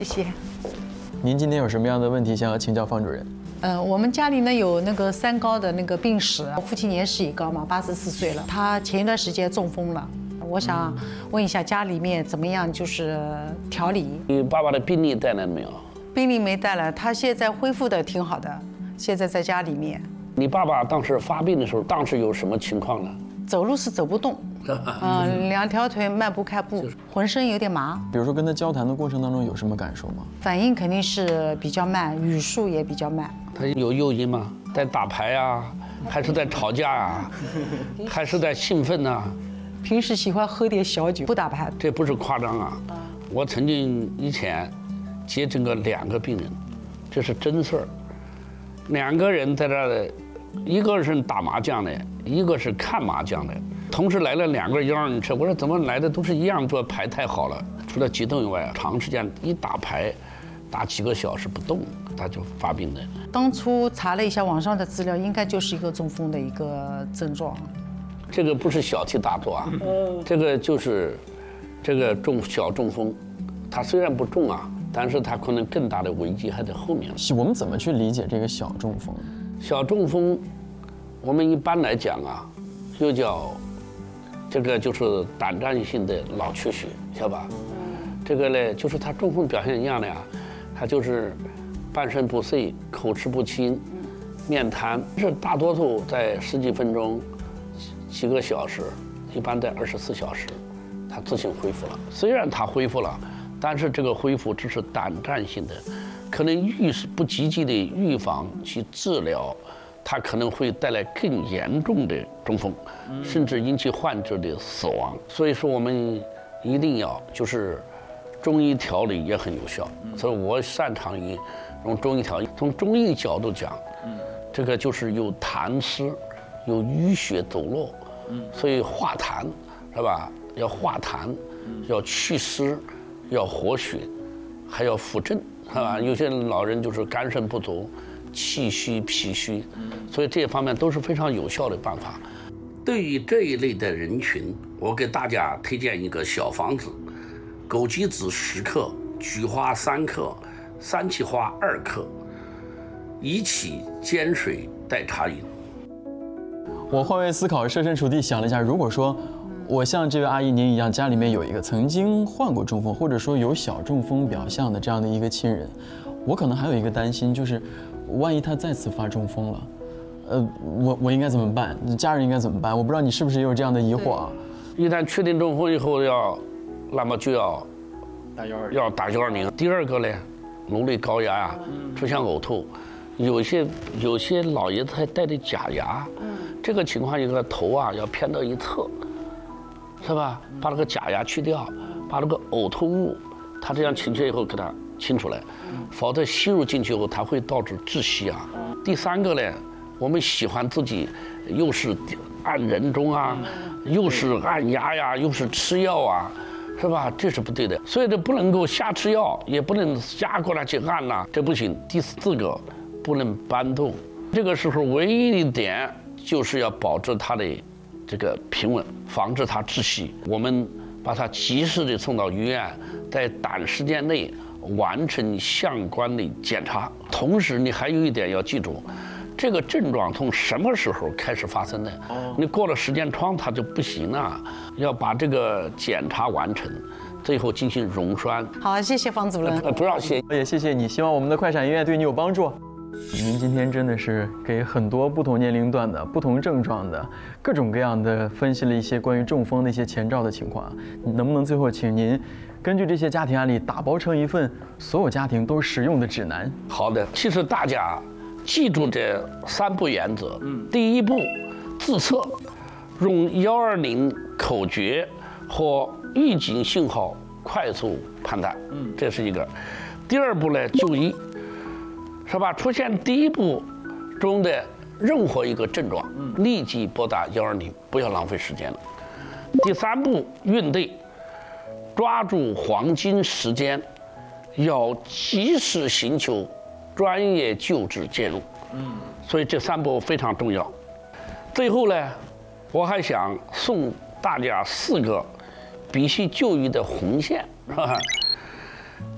谢谢。 您今天有什么样的问题想要请教方主任？ 我们家里呢有那个三高的那个病史，我父亲年事已高嘛，84岁了，他前一段时间中风了。我想问一下家里面怎么样，就是调理。 你爸爸的病历带来了没有？ 病历没带来，他现在恢复的挺好的，现在在家里面。 你爸爸当时发病的时候，当时有什么情况呢？ 走路是走不动，两条腿迈不开步，浑身有点麻。 比如说跟他交谈的过程当中有什么感受吗？ 反应肯定是比较慢，语速也比较慢。 他有诱因吗？在打牌啊，还是在吵架啊，还是在兴奋啊？ 平时喜欢喝点小酒，不打牌。 这不是夸张啊！我曾经以前接诊过2个病人，这是真事儿。2个人在这儿，一个是打麻将的，一个是看麻将的，同时来了2个120车。我说怎么来的都是一样，这牌太好了。除了激动以外，长时间一打牌，打几个小时不动，他就发病的。 当初查了一下网上的资料，应该就是一个中风的一个症状。 这个不是小题大做啊，这个就是这个小中风，它虽然不重啊，但是它可能更大的危机还在后面。 我们怎么去理解这个小中风？ 小中风，我们一般来讲啊，又叫这个就是胆战性的脑缺血，晓得吧？这个呢，就是它中风表现一样的呀，它就是半身不遂、口齿不清、面瘫，这大多数在10几分钟、几个小时，一般在24小时，它自行恢复了。虽然它恢复了，但是这个恢复只是短暂性的，可能不积极的预防及治疗，它可能会带来更严重的中风，甚至引起患者的死亡。所以说，我们一定要就是中医调理也很有效。所以我擅长于用中医调理。从中医角度讲，这个就是有痰湿，有淤血走漏，所以化痰，是吧？要化痰，要祛湿，要活血，还要扶正，是吧？有些老人就是肝肾不足、气虚、脾虚，所以这方面都是非常有效的办法。对于这一类的人群，我给大家推荐一个小方子：枸杞子10克，菊花3克，三七花2克，一起煎水代茶饮。 我换位思考，设身处地想了一下，如果说我像这位阿姨您一样，家里面有一个曾经患过中风，或者说有小中风表象的这样的一个亲人，我可能还有一个担心，就是万一他再次发中风了，我应该怎么办？家人应该怎么办？我不知道你是不是也有这样的疑惑啊？一旦确定中风以后那么就要打120。第二个呢，颅内高压呀，出现呕吐，有些老爷子还带着假牙，这个情况一个头啊要偏到一侧，是吧？把那个假牙去掉，把那个呕吐物，它这样清洁以后给它清出来，否则吸入进去以后，它会导致窒息啊。第三个呢，我们喜欢自己又是按人中啊，又是按压呀，又是吃药啊，是吧？这是不对的。所以这不能够瞎吃药，也不能瞎过来去按呐，这不行。第4个，不能搬动。这个时候唯一一点就是要保持它的这个平稳，防止它窒息。我们把它及时的送到医院，在短时间内完成相关的检查。同时，你还有一点要记住，这个症状从什么时候开始发生的？你过了时间窗，它就不行了。要把这个检查完成，最后进行溶栓。 好，谢谢方主任。 不要谢， 也谢谢你，希望我们的快闪医院对你有帮助。您今天真的是给很多不同年龄段的、不同症状的、各种各样的分析了一些关于中风的一些前兆的情况。能不能最后请您根据这些家庭案例打包成一份所有家庭都实用的指南？ 好的，其实大家记住这3步原则。第一步，自测，用120口诀或预警信号快速判断。这是一个。第二步呢，就医。是吧？出现第一步中的任何一个症状，立即拨打120，不要浪费时间了。第3步，应对，抓住黄金时间，要及时寻求专业救治介入。所以这3步非常重要。最后呢，我还想送大家4个必须就医的红线，是吧？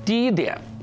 第一点，